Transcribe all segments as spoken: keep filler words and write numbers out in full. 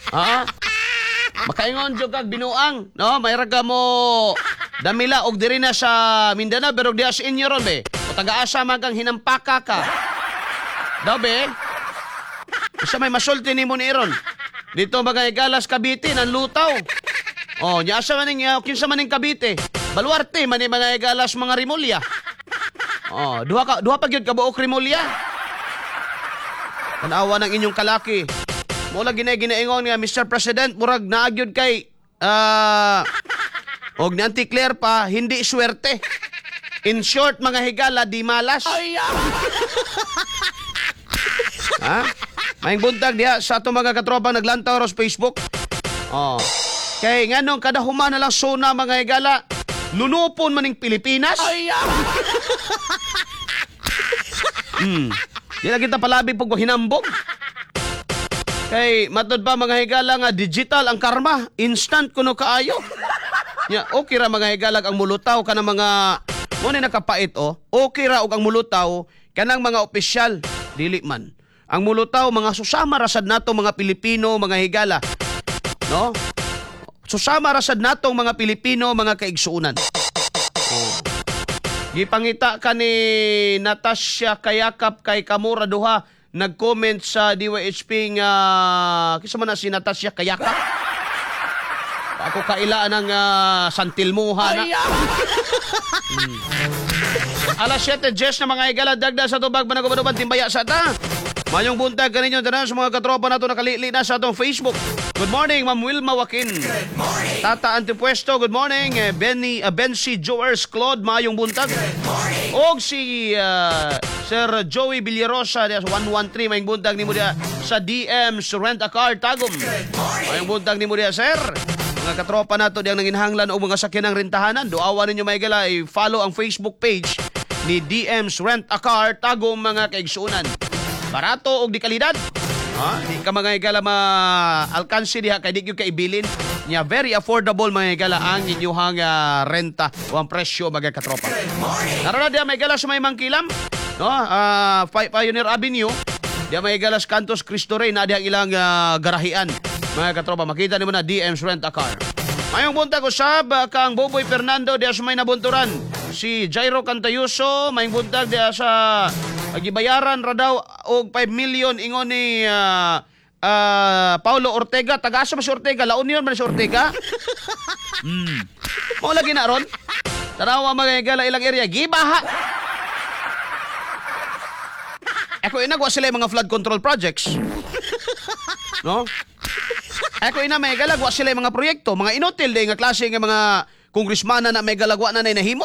Ha? Makaingon jud kag binuang, no? Mayra ka mo damila og diri na sa Mindanao pero di as inyo ron be. O taga-asa man kang hinampaka ka. Daw be. Isa may masulti nimo ni Iron. Dito mga Igalas Cavite nan lutaw. Oh, nya asa man ning kinsa man ning Cavite. Baluarte man ni mga Igalas mga Rimulya. Oh, duha ka duha pa gyud ka buok Rimulya. Tanawa ng inyong kalaki. Mula ginay-ginaingon nga Mister President murag naagyod kay ah uh, og ni Auntie Claire pa hindi swerte. In short mga higala di malas. Ha? Maing buntag diha sa ato mga katropa naglantaw ro sa Facebook. Oh. Kay nganong kada human na lang sona mga higala lunupon maning Pilipinas. Hmm. Di na kita palabi pag hinambog. Kay matod pa mga higala nga digital ang karma, instant kuno kaayo. Ya, okay ra mga higala ang mulutaw kana mga mo ni nakapait oh. Okay ra og ang mulutaw kanang mga opisyal dili man. Ang mulutaw mga susama rasad nato mga Pilipino mga higala. No? Susama rasad natong mga Pilipino mga kaigsuunan. Oh. Gipangita ka ni Natasha Kayakap kay Kamura duha nag-comment sa D Y H P nga kisa man na si Natasha Kayakap. Ako kailaan ng uh, santilmuha na. hmm. Alas siyete, Jess na mga igala dagda sa tubag managubanuban timbaya sa ta. Mayong buntag kaninyo tanan sa mga katropa nato nakalili na sa atong Facebook. Good morning, Ma'am Wilma Joaquin. Good morning. Tata Antipuesto, good morning. Eh, Benny, uh, Bency Joers Claude, mayong buntag. Good morning. Og si uh, Sir Joey Villarosa sa one one three, mayong buntag ni mo dia sa D M's Rent a Car Tagum. Good morning. Mayong buntag ni mo dia, Sir. Mga katropa nato diyang nanginhanglan o mga sakyanang rentahanan. Duawan ninyo may gala, i-follow ang Facebook page ni D M's Rent a Car Tagum mga kaigsuunan. Barato og di kalidad. Ha? Di ka mga igala ma-alkansi diha kay di gyud ka ibilin. Nya very affordable mga igala ang inyuhang uh, renta o ang presyo mga katropa. Naroon na diha mga igala sa may mangkilam. No? Uh, Pioneer Avenue. Diha mga igala sa Cantos Cristo Rey na diha ilang uh, garahian. Mga katropa, makita nimo na D M's Rent a Car. Mayong buntag usab kang Boboy Fernando diha sa may nabunturan. Si Jairo Cantayuso, mayong buntag diha sa gibayaran ra daw og five million ingon ni uh, uh, Paulo Ortega. Taga-asa ba si Ortega? La Union ba si Ortega? Hmm. Mo lagi na ron. Tanawa mga igala ilang area gibaha. Ako inagwa sila yung mga flood control projects. No? Ako ina may galagwa sila yung mga proyekto, mga inutil day nga klase nga mga kongresmana na may galagwa na nahimo.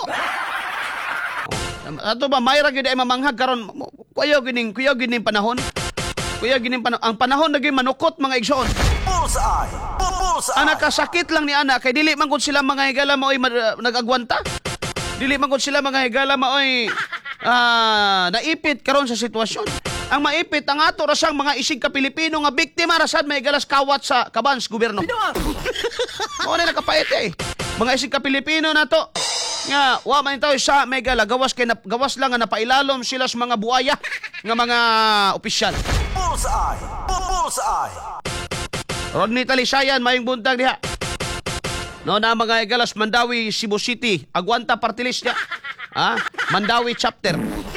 Ato ba mayra gyud ay mamanghag karon kuya gining kuya gining panahon. Kuya gining panahon ang panahon naging manukot mga igsoon. Bullseye. Bullseye. Anak kasakit lang ni ana kay dili man gud sila mga higala maoy nagagwanta. Dili man gud sila mga higala maoy ah naipit karon sa sitwasyon. Ang maipit ang ato ra sang mga isig ka Pilipino nga biktima rasad may galas kawat sa kabans gobyerno. Mo na nakapait eh. Mga isig ka Pilipino na to. Nga, wa man tayo sa mega gawas kay na, gawas lang nga napailalom sila sa mga buaya nga mga opisyal. Bullseye. Bullseye. Rodney Talisayan mayong buntag diha. No na mga igalas Mandawi Cebu City, Agwanta Party List niya. Ha? Mandawi chapter.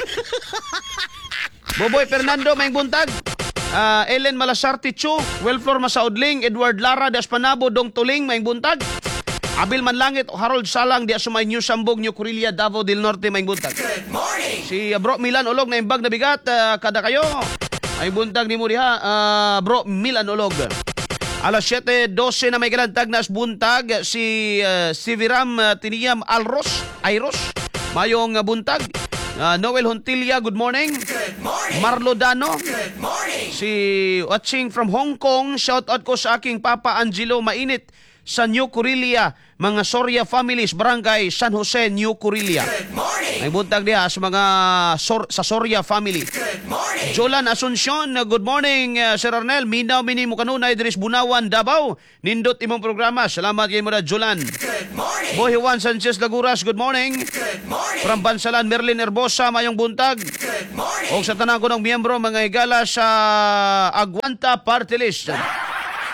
Boboy Fernando mayong buntag. Uh, Ellen Malasarte Chu, Welflor Masaudling, Edward Lara Daspanabo Dong Tuling mayong buntag. Abil Manlangit o Harold Salang di asumay New Sambog, New Corilla, Davao del Norte may buntag. Good morning. Si uh, Bro Milan Olog na imbag na bigat uh, kada kayo. Ay buntag ni mo diha uh, Bro Milan Olog. Alas siyete dose na may galantag na buntag si uh, Siviram uh, Tiniam Alros Ayros mayong uh, buntag. Uh, Noel Hontilia, good morning. Good morning. Marlo Dano. Good morning. Si watching from Hong Kong, shout out ko sa aking Papa Angelo Mainit sa New Corilla, mga Soria families, Barangay San Jose, New Corilla. Good morning. May buntag diha sa mga Sor- sa Soria family. Good morning. Jolan Asuncion, good morning uh, Sir Arnel. Minaw mini mo kanunay diris Bunawan, Davao. Nindot imong programa. Salamat kay mo da Jolan. Good morning. Boy Juan Sanchez Laguras, good morning. Good morning. From Bansalan, Merlin Herbosa, mayong buntag. Good morning. O sa tanan ko ng miyembro mga higala sa Agwanta Party List.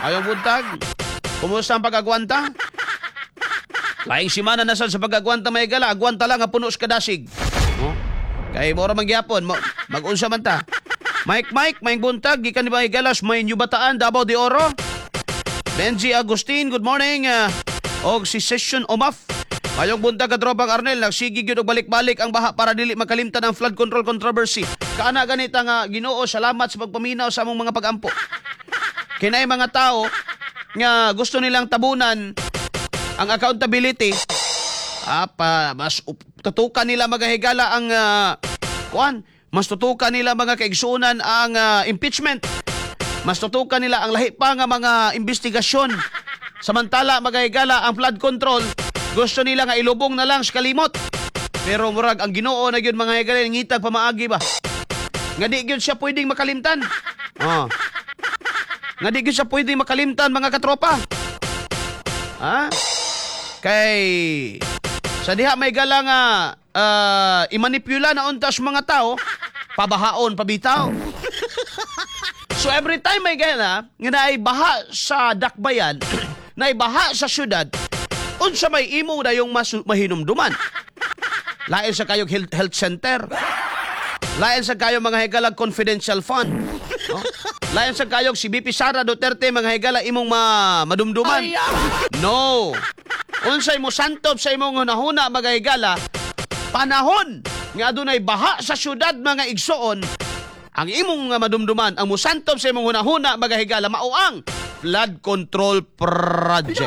Ayong buntag. Kumusta ang pag-agwanta? Laing simana na sad sa pag-agwanta may gala, agwanta lang nga puno sa kadasig. Oh? Kay mora mangyapon, mo mag-unsa man ta. Mike Mike, may buntag gikan ni may galas, may New Bataan, Davao de Oro. Benji Agustin, good morning. Uh, og si Session Omaf. Mayong buntag ka tropang Arnel, nagsigig yun og balik-balik ang baha para dili makalimtan ang flood control controversy. Kaana ganita nga Ginoo, salamat sa pagpaminaw sa among mga pag-ampo. Kinay mga tao nga gusto nilang tabunan ang accountability, apa mas up, tutukan nila magahigala ang uh, kuan, mas tutukan nila mga kaigsunan ang uh, impeachment, mas tutukan nila ang lahi pa nga mga investigasyon, samantala magahigala ang flood control gusto nila nga ilubong na lang sa kalimot. Pero murag ang Ginoo na gyud mga higala ngitag pamaagi ba nga di gyud siya pwedeng makalimtan. Oh. Nga di gyud siya pwedeng makalimtan mga katropa. Ha? Kay sa diha may gala nga uh, imanipula na untas mga tao, pabahaon, pabitaw. So every time may gala nga naay baha sa dakbayan, naay baha sa syudad, unsa may imo na yung mas mahinumduman. Lain sa kayong health, health center. Lain sa kayong mga higalag confidential fund. No? Lain sa kayong si B P Sara Duterte mga higala imong ma madumduman. No. Unsay mo santop sa imong hunahuna mga higala, panahon nga adunay baha sa syudad mga igsoon, ang imong madumduman, ang musantop sa imong hunahuna mga higala mao ang flood control project.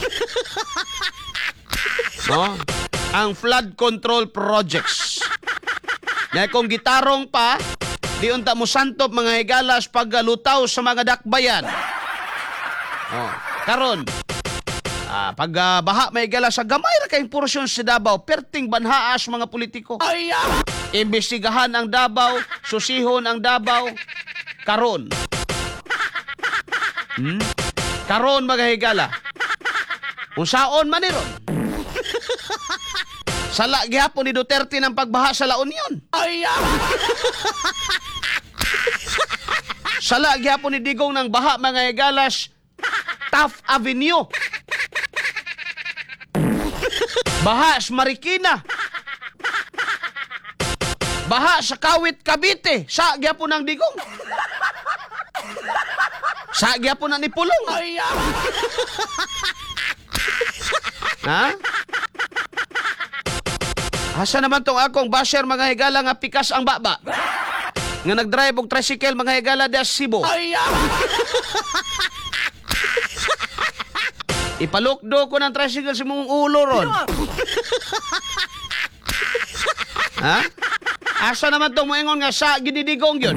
No? Ang flood control projects. Na kung gitarong pa, di unta mo santop mga higalas paggalutaw sa mga dakbayan. Oh, karon, ah, pag uh, baha may higala sa gamay ra kayong porsyon sa Davao, perting banhaas mga politiko. Imbestigahan ang Davao, susihon ang Davao, karon. Hmm? Karon mga higala. Unsaon man ni ron? Sala gihapon ni Duterte ng pagbaha sa La Union. Ay! Sala gihapon ni Digong ng baha mga higalas Taft Avenue. Baha sa Marikina. Baha sa Kawit, Cavite. Sa gihapon ng Digong. Sa gihapon ng Nipulong. Ay! Ha? Asa naman tong akong basher mga higala nga pikas ang baba. Nga nagdrive og tricycle mga higala da Cebu. Ipalukdo ko ng tricycle sa mong ulo ron. Ha? Asa naman tong moingon nga sa ginidigong yun?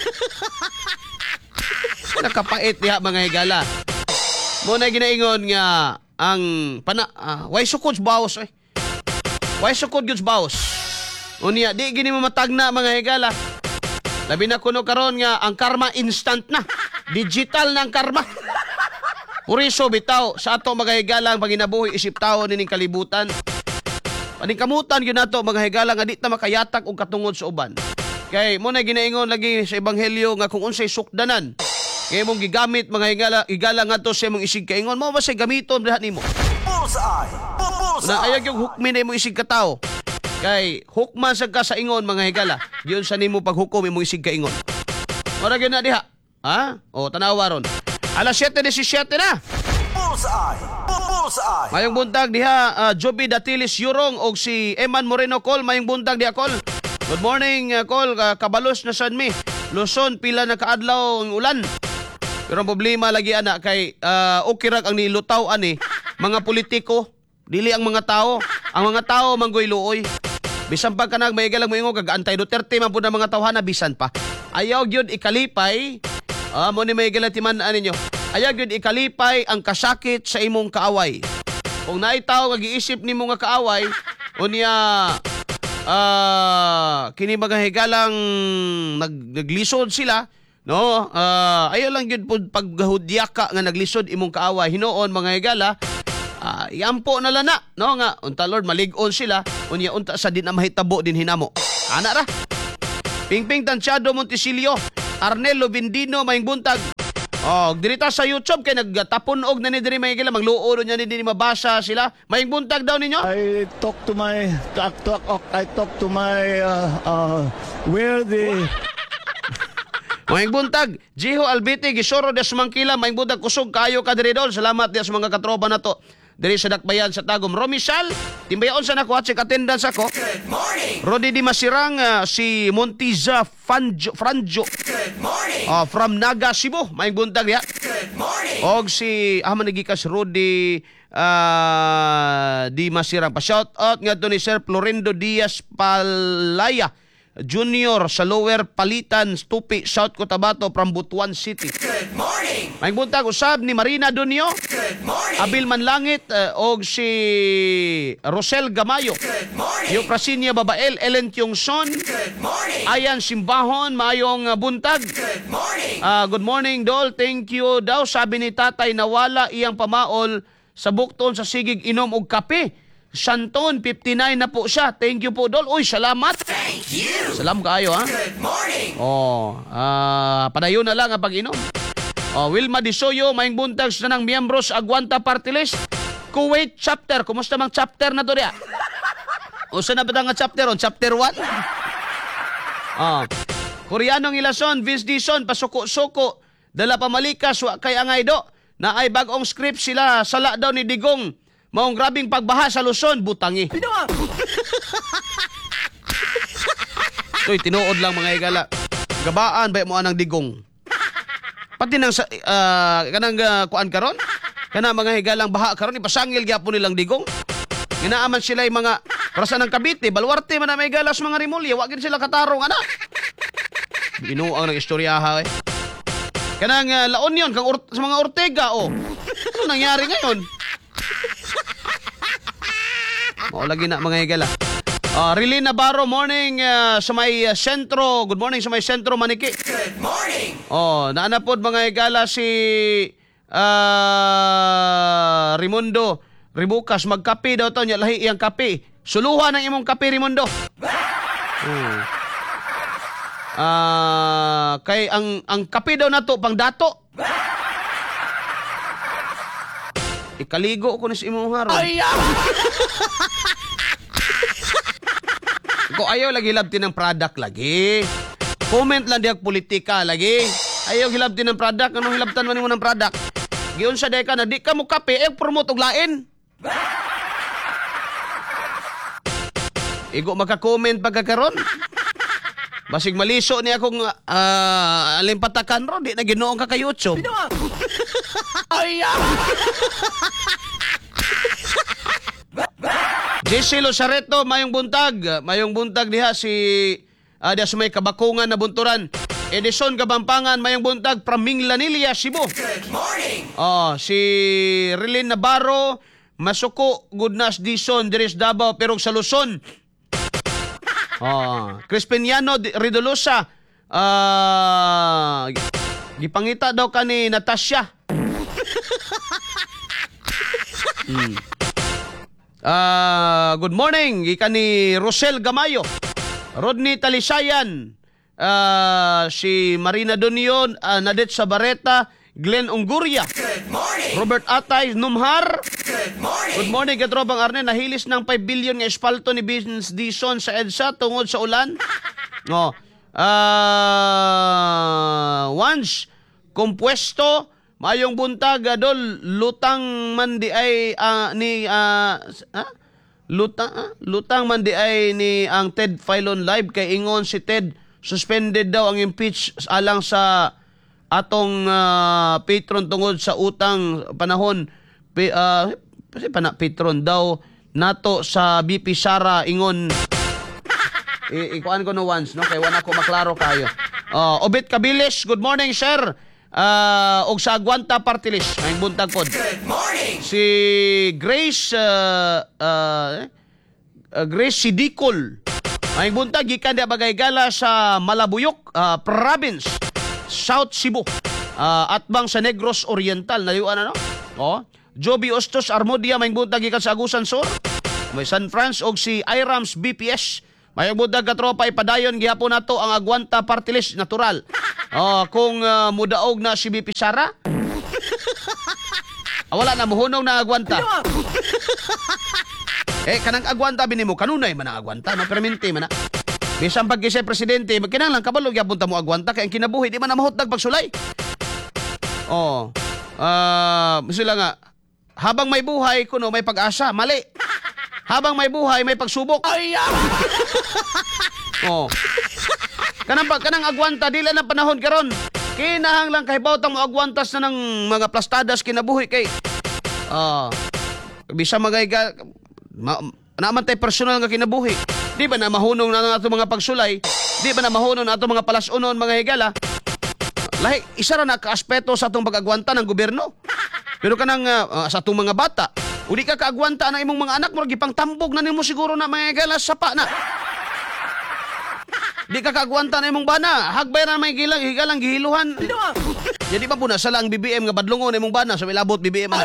Nakapait diha mga higala. Muna ginaingon nga ang pana uh, why sukod baos eh. Why sukod gyud baos? Unya di gini mo matagna mga higala. Labi na kuno karon nga ang karma instant na. Digital na ang karma. Uriso bitaw sa ato mga higala ang panginabuhi isip tao nining kalibutan. Paningkamutan gyud nato mga higala nga di ta makayatak og katungod sa uban. Kay mo na ginaingon lagi sa ebanghelyo nga kung unsay sukdanan kay mong gigamit mga higala, higala nga to sa imong isig kaingon mo ba say gamiton diha nimo. Bullseye! Bullseye! Na ayag yung hukmin na imong isig ka tao. Kay hukman sa ka sa ingon mga higala. Yun sa nimo paghukom imong isig ka ingon. Mara gyud na diha. Ha? O tanawa ron. Alas siyete disisiete na. Bullseye! Bullseye! Mayong buntag diha uh, Joby Datilis Yurong og si Eman Moreno Col mayong buntag diha Col. Good morning uh, Col, uh, kabalos na sad mi. Luzon pila na kaadlaw ang ulan. Pero ang problema lagi ana kay uh, okay ra ang nilutaw ani mga politiko, dili ang mga tao. Ang mga tao manggoy luoy. Bisan pa kanang may galang moingon kag antay Duterte man pud ang mga tawhana bisan pa. Ayaw gyud ikalipay. Ah, mo ni may galatiman ani ninyo. Ayaw gyud ikalipay ang kasakit sa imong kaaway. Kung naay tawo nga giisip nimo nga kaaway, unya ah kini mga higalang nag naglisod sila. No, uh, ayaw lang yun po paggahudyaka nga naglisod imong kaaway. Hinoon mga higala, uh, iampo na lana. No, nga, unta Lord, malig-on sila. Unya, unta sa din na mahitabo din hinamo. Ana ra. Pingping Tansyado Montesilio, Arnel Lobindino, Maing Buntag. Oh, dirita sa YouTube kay nagtapon og na ni diri may gila magluod nya ni diri mabasa sila. Mayong buntag daw ninyo. I talk to my talk, talk, I talk to my uh, uh, where the Mayong buntag, Jiho Albiti gisuro des mangkila mayong buntag kusog kayo ka diri dol. Salamat diya sa mga katropa nato. Diri sa Dakbayan sa Tagum. Romisal, timbayon sa nako at check attendance ako. Good morning. Rodi Di Masirang, uh, si Montiza Franjo, Franjo Good morning. uh, from Naga, Cebu. Mayong buntag ya. Good morning. Og si ah manigikas Rodi uh, Di Masirang. Pa-shout out nga to ni Sir Florindo Diaz Palaya Junior sa Lower Palitan, Stupi, South Cotabato from Butuan City. Good morning. Mayong buntag usab ni Marina Donio, Good morning. Abil Manlangit uh, og si Rosel Gamayo. Good morning. Euprasinia Babael, Ellen Tiongson, Good morning. Ayan Simbahon, mayong uh, buntag. Good morning. Ah, good morning, Dol. Thank you daw. Sabi ni tatay nawala iyang pamaol sa bukton sa sigig inom og kape. Santon, fifty-nine na po siya. Thank you po, Dol. Uy, salamat. Thank you. Salam kayo, ha? Good morning. Oh, ah, padayon na lang ang pag-inom. Oh, Wilma Disoyo, maing buntag sa nang miyembros Aguanta Party List. Kuwait chapter. Kumusta mang chapter na to diya? O saan na ba nga chapter on? Chapter one? Ah. Koreanong Ilason, Vince Dison, pasuko-suko, dala pamalikas, wa kay angay do. Na ay bagong script sila, sala daw ni Digong. Maong grabing pagbaha sa Luzon, butangi. Uy, tinuod lang mga igala. Gabaan ba mo anang Digong? Pati nang uh, kanang uh, kuan karon? Kana mga higalang baha karon ipasangil gyapon nilang Digong. Ginaaman sila yung mga rasa ng Cavite, Baluarte man na may galas mga Rimulya, wa gid sila katarong ana. Binuang ng istoryaha eh. Kanang uh, La Union kang Or- sa mga Ortega oh. Ano nangyari ngayon? Mao lagi na mga higala. Uh, Rilin Navarro, morning uh, sa may uh, sentro. Good morning sa may sentro Maniki. Good morning. Oh, naanapod mga higala si uh, Raimundo Ribukas. Magkape daw to niya. Lahi iyang kape. Suluhan ang imong kape, Raimundo. Hmm. Ah, kay ang ang kape daw nato pang dato. Ikaligo ko ni sa imong haron. Ay, ko ayaw lagi hilabtin ng product lagi. Comment lang diag politika lagi. Ayaw hilabtin ng product. Anong hilabtan man mo ng product? Giyon sa deka na di ka mo kape, eh promote og lain. Igo maka-comment pagkakaroon. Basig maliso ni akong uh, alimpatakan ro, di na ginoong ka kay YouTube. Ay, Jesse Losareto, mayong buntag. Mayong buntag diha si uh, diha sa may kabakungan na bunturan. Edison Gabampangan, mayong buntag from Minglanilla, Cebu. Good morning. Oh, si Rilin Navarro, Masuko, Goodnas Dison, Diris Davao, pero sa Luzon. Oh, Crispiniano Ridolosa, ah, uh, gipangita daw ka ni Natasha. hmm. Ah, good morning, ika ni Rosel Gamayo, Rodney Talisayan, ah, si Marina Donion, uh, Nadet Sabareta, Glenn Ungguria, Good morning. Robert Atay, Numhar. Good morning. Good morning, Katrobang Arne. Nahilis ng five billion nga espalto ni Business Dison sa EDSA tungod sa ulan. No. Ah, once kompuesto, mayong buntag adol lutang man di ay uh, ni uh, ah? lutang ah? lutang man di ay ni ang Ted Filon live kay ingon si Ted suspended daw ang impeach alang sa atong uh, patron tungod sa utang panahon. P- uh, kasi pana patron daw nato sa B P Sara ingon I- ikuan ko no once no kay wala ko maklaro kayo. Uh, Obit Kabilis, good morning sir. Uh, og sa Aguanta Party List may buntag pod. Good morning. Si Grace uh, uh, uh, Grace Sidicol may buntag gikan dia bagay gala sa Malabuyok uh, province South Cebu. Uh, atbang sa Negros Oriental naliwan ano? Oh. Joby Ostos Armodia may buntag gikan sa Agusan Sur. May San Franz og si Irams B P S. May buntag ka tropa ipadayon gihapon nato ang Aguanta Party List natural. Oh, kung uh, mudaog na si B P Sara. Ah, wala na muhunong na agwanta. Eh kanang agwanta binimo kanunay man ang agwanta, no perminti man na. Bisan pag kisay presidente, magkinahanglan kabalo gyapon ta mo agwanta kay ang kinabuhi di man na mahutdag pagsulay. Oh. Ah, uh, sila nga habang may buhay kuno may pag-asa, mali. Habang may buhay may pagsubok. Ay. Oh. Kanang pag kanang agwanta dili na panahon karon. Kinahanglan kay bawtang mo agwantas na ng mga plastadas kinabuhi kay. Ah. Uh, bisa magayga ma, naman tay personal nga kinabuhi. Di ba na mahunong na ato mga pagsulay? Di ba na mahunong na ato mga palasunon mga higala? Lahi isa ra na ka aspeto sa atong pag-agwanta ng gobyerno. Pero kanang uh, sa atong mga bata, udi ka kaagwanta na imong mga anak mo gipang tambog na nimo siguro na mga higala sapa na. Di ka kaagwanta na imong bana, hagbay na may gilang higalang gihiluhan. Jadi pa po na sala ang B B M nga badlungon imong bana sa milabot B B M.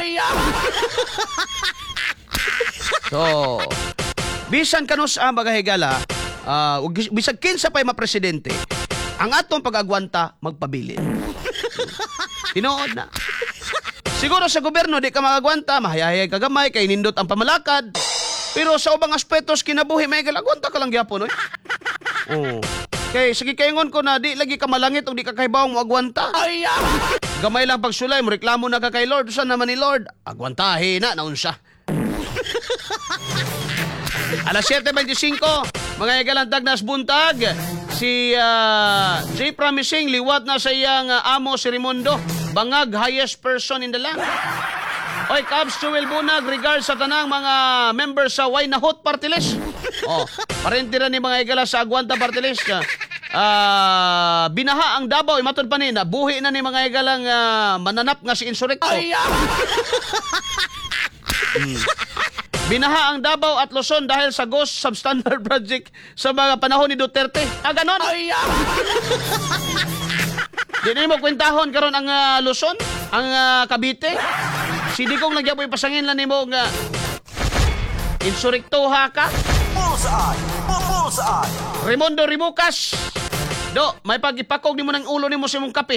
So, bisan kanus ang mga higala, uh, bisan kinsa pa'y mapresidente, ang atong pag-agwanta magpabilin. Tinood na. Siguro sa gobyerno di ka magagwanta, mahayayay ka gamay, kay nindot ang pamalakad. Pero sa ubang aspetos kinabuhi, may galagwanta ka lang gyapon, oy. Oh. Kay sige kaingon ko na di lagi ka malangit o di ka kaibawang mo agwanta. Ay, gamay lang pagsulay mo reklamo na ka kay Lord. Saan naman ni Lord? Agwantahin na naun siya. Alas siyete bentisinko, mga igalantag na buntag. Si uh, J. Promising liwat na sa iyang uh, amo si Raimundo. Bangag highest person in the land. Oy, Cubs, Chuel Bunag, regards sa tanang mga members sa Why Nahot Party List. Oh, parentira ni mga igala sa Agwanta Party List. Uh, binaha ang Davao, imatod pa ni, buhi na ni mga igalang uh, mananap nga si Insurrecto. hmm. Binaha ang Davao at Luzon dahil sa Ghost Substandard Project sa mga panahon ni Duterte. Ah, ganon? Di na mo kwentahon karon ang uh, Luzon, ang uh, Cavite. Si Digong nagyapoy pasangin lang ni mo nga Insurrectoha ka. Bullseye! Bullseye! Raimundo Ribucas. Do, may pagipakog ni mo ng ulo ni mo sa mong kape.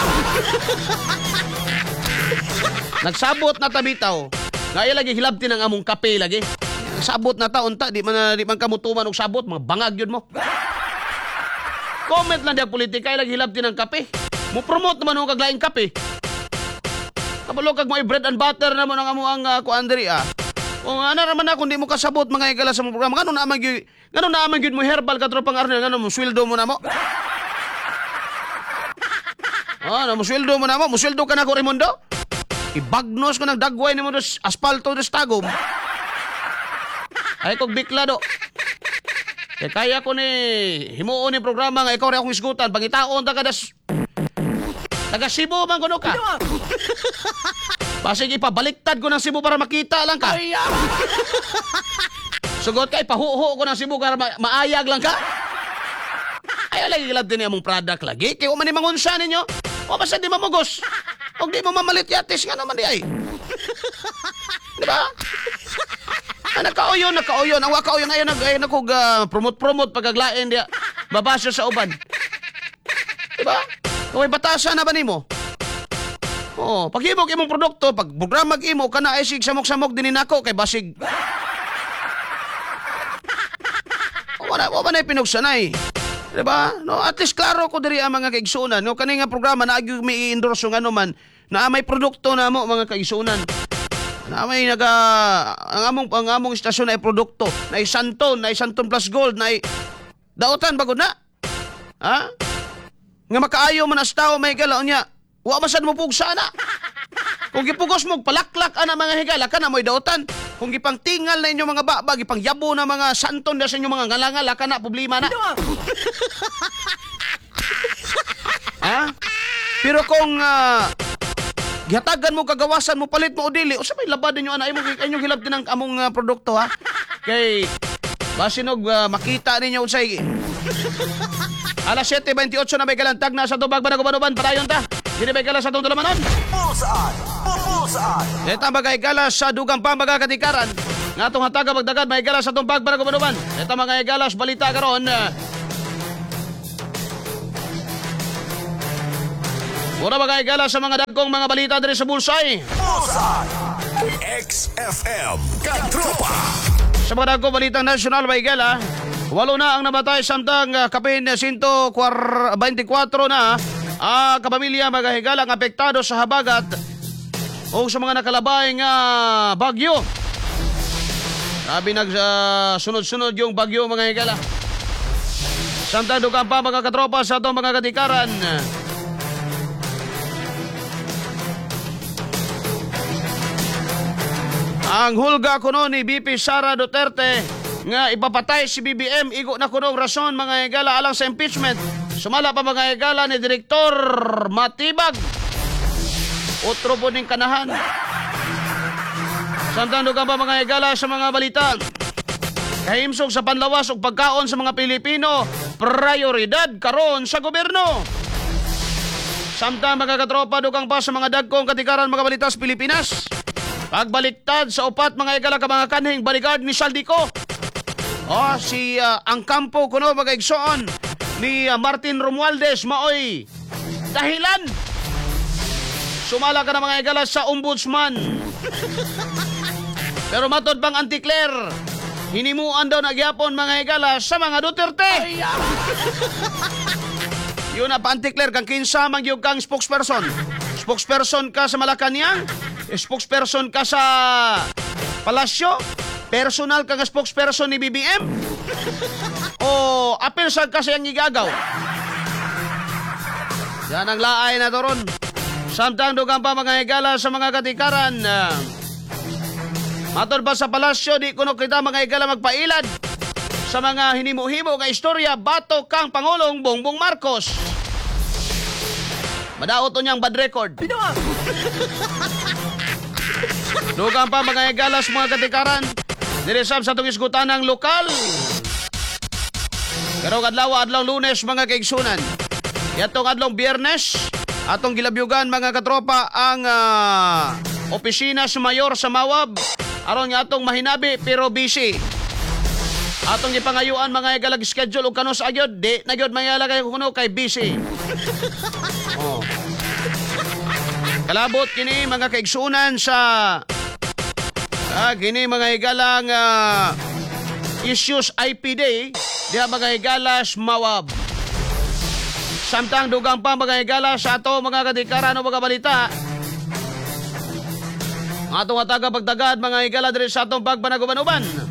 Nagsabot na tabitaw. Ngaya lagi hilabti ng among kape lagi. Nagsabot na taon ta, di man di man kamutuman og sabot, mga bangag yun mo. Comment lang di ang politika, lagi hilabti ng kape. Mo promote naman ang kaglaing kape. Kabalo kag mo bread and butter na mo ng amo ang uh, kuandri ah. O ano naman na kung di mo kasabot mga igala sa mga programa. Ngano na amang ngano na amang gyud mo herbal ka tropang arnel ngano mo sweldo mo na mo. Ah, na mo sweldo mo na mo, mo sweldo ka na ko Raimundo. Ibagnos ko ng dagway ni mo dos asfalto dos tagom. Ay kog bikla do. Kaya kaya ko ni himuon ni programa nga ikaw rin akong isgutan pangitaon ta kadas taga Cebu man kuno ka. Basig ipabaliktad ko ng Cebu para makita lang ka. Sugot kay pahuho ko ng Cebu para ma- maayag lang ka. Ay lagi gilab din among product lagi. Kaya man ni mangunsa ninyo. O basta di mamugos. O di mo mamalit yatis nga naman di ay. Di ba? Ah, nakauyon, nakauyon. Ang wakauyon ngayon nag ay nakog uh, promote-promote pagaglain dia. Babasa sa uban. Di ba? Kung may batasan na ba nimo? Oo, paghimog imong produkto, pag programa imo kana ay sig samok-samok din nako kay basig. Wala wala na pinugsanay. Diba? No, at least klaro ko diri ang mga kaigsunan. No, kani nga programa na agi mi endorse ngano man na may produkto na mo mga kaigsunan. Na may naga ang among ang among istasyon ay produkto, na Santon, na Santon Plus Gold, na daotan bagod na. Ha? Nga makaayo man as tao may higala niya. Wa masad mo pugsa na. Kung gipugos mo palaklak ana mga higala kana mo'y daotan. Kung gipang tingal na inyo mga baba, gipang yabo na mga santon na sa inyo mga ngalangal, kana problema na. Ha? Pero kung uh, gihatagan mo kagawasan mo palit mo o dili, o sa may labad ninyo ana imo inyong hilab din ang among uh, produkto ha. Kay basinog uh, makita ninyo unsay alas siyete bentiocho na may galantag na sa tubag banagubanuban padayon ta. Dili may galas sa tong dulamanon. Bullseye! Bullseye! Eta bagay galas sa dugang pambaga katikaran. Nga atong hataga magdagad may galas sa tong bag banagubanuban. Eta mga galas balita karon. Muna mga higala sa mga dagkong mga balita diri sa Bulsay. Bullseye. X F M Katropa. Sa mga dagkong balitang nasyonal mga higala, walo na ang namatay samtang uh, kapin one twenty-four na ang uh, kapamilya mga higala ang apektado sa habagat o sa mga nakalabay nga bagyo. Sabi nag uh, sunod-sunod yung bagyo mga higala. Samtang dugang pa mga katropa sa itong mga katikaran. Ang hulga kuno ni B P Sara Duterte nga ipapatay si B B M igo na kunong rason mga higala alang sa impeachment. Sumala pa mga higala ni Direktor Matibag. Otro po ning kanahan. Samtang dugang pa mga higala sa mga balita. Kahimsog sa panlawas ug pagkaon sa mga Pilipino, prioridad karon sa gobyerno. Samtang mga katropa dugang pa sa mga dagkong katikaran mga balita sa Pilipinas. Pagbaliktad sa upat mga higala ka mga kanhing bodyguard ni Saldico. Oh, si uh, ang kampo kuno mga igsoon ni uh, Martin Romualdez maoy dahilan. Sumala ka na mga higala sa ombudsman. Pero matod bang anti-Claire, hinimuan daw nagyapon mga higala sa mga Duterte. Yun na pa anti-Claire kang kinsa mang yung kang spokesperson. Spokesperson ka sa Malacanang, spokesperson ka sa Palasyo, personal ka nga spokesperson ni B B M, o apil sa ka siyang igagaw. Yan ang laay na to ron. Samtang dugang pa mga higala sa mga katikaran. Uh, matod pa sa Palasyo, di kuno kita mga higala magpailad sa mga hinimo-himo nga istorya bato kang Pangulong Bongbong Marcos. Madaot o niyang bad record. Dugang pa mga higala sa mga katikaran. Diresab sa itong isgutan ng lokal. Pero kadlaw adlaw Lunes mga kaigsunan. Yatong adlaw Biyernes, atong gilabyugan mga katropa ang uh, opisina sa mayor sa Mawab. Aron nga atong mahinabi pero busy. Atong gipangayuan mga higala schedule o kanos ayod, di na gyud mayala kay kuno kay busy. Oh. Kalabot kini mga kaigsunan sa ah, kini mga higalang uh, issues I P Day diha mga higalas Mawab. Samtang dugang pa mga higalas sa ato mga katikaran o mga balita. Atong ataga pagtagad mga higala diri sa atong pagpanaguban-uban.